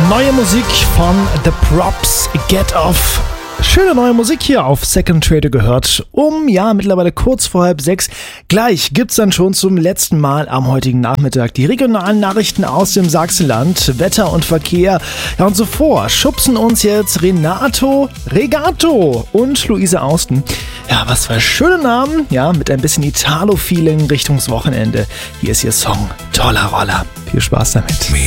Neue Musik von The Props, Get Off. Schöne neue Musik hier auf Second Trader gehört. Mittlerweile kurz vor 5:30. Gleich gibt's dann schon zum letzten Mal am heutigen Nachmittag die regionalen Nachrichten aus dem Sachsenland, Wetter und Verkehr. Ja, und zuvor schubsen uns jetzt Regato und Luise Austen. Ja, was für schöne Namen. Ja, mit ein bisschen Italo-Feeling Richtung Wochenende. Hier ist ihr Song Toller Roller. Viel Spaß damit.